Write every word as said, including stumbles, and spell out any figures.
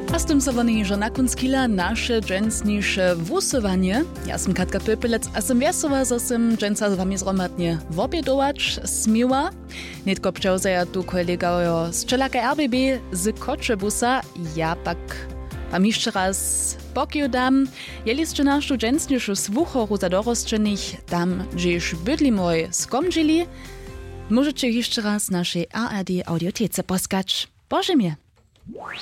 A z tym sowany że na kunskila nasze dżęsniejsze wusowanie. Ja sam Katka Pöpelec, a sam wiesowa, że sam dżęsa z wami zromadnie wobiedować smiła. Nitko przewzaja tu kolega z Czelaka R B B z Koczebusa, ja pak wam jeszcze raz pokiu dam. Jeliście naszą dżęsniejszą słuchoru za dorosczynnych tam, gdzieś bydli moj skomdźili, możecie jeszcze raz naszej A R D audiotece poskać. Boże mnie!